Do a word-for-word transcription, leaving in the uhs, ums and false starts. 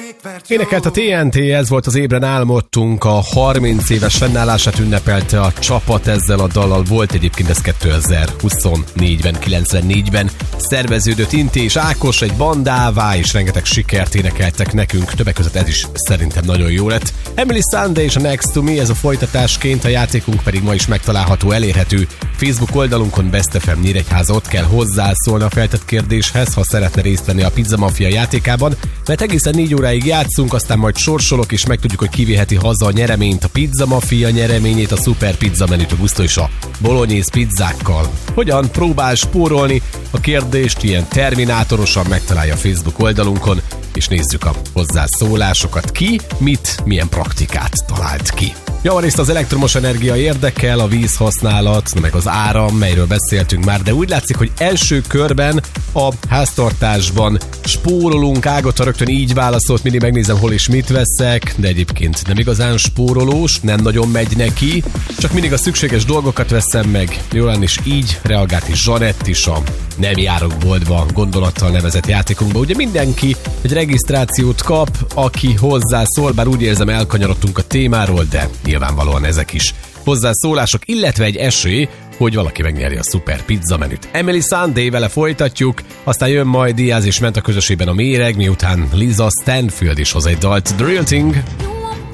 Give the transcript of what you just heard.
Énekelt a té en té, ez volt az Ébren álmodtunk, a harminc éves fennállását ünnepelte a csapat ezzel a dallal. Volt egyébként ez kétezer-huszonnégyben, kilencvennégyben szerveződött Inti és Ákos egy bandává, és rengeteg sikert énekeltek nekünk, többek között ez is szerintem nagyon jó lett. Emily Sandé és a Next to Me, ez a folytatásként, a játékunk pedig ma is megtalálható, elérhető Facebook oldalunkon, Best ef em Nyíregyháza, ott kell hozzászólni a feltett kérdéshez, ha szeretne részt venni a Pizza Mafia játékában, mert egészen négy óráig játszunk, aztán majd sorsolok, és megtudjuk, hogy kiviheti haza a nyereményt, a Pizza Mafia nyereményét, a szuper pizza menüt, a gusztó és a bolognese pizzákkal. Hogyan próbál spórolni? A kérdést ilyen terminátorosan megtalálja a Facebook oldalunkon, és nézzük a hozzászólásokat. Ki, mit, milyen praktikát talált ki. Javarészt az elektromos energia érdekel, a vízhasználat, meg az áram, melyről beszéltünk már, de úgy látszik, hogy első körben a háztartásban spórolunk. Ágota rögtön így válaszolt, mindig megnézem, hol és mit veszek, de egyébként nem igazán spórolós, nem nagyon megy neki, csak mindig a szükséges dolgokat veszem meg. Jól is így reagált is Zsanett is a Nem járok boltba gondolattal nevezett játékunkba. Ugye mindenki egy regisztrációt kap, aki hozzászól, bár úgy érzem, elkanyarodtunk a témáról, de nyilvánvalóan ezek is hozzászólások, illetve egy esély, hogy valaki megnyeri a szuper pizza menüt. Emily Sandé, vele folytatjuk, aztán jön majd Diaz és ment a közösségben a méreg, miután Lisa Stanfield is hoz egy dalt. The Real Thing.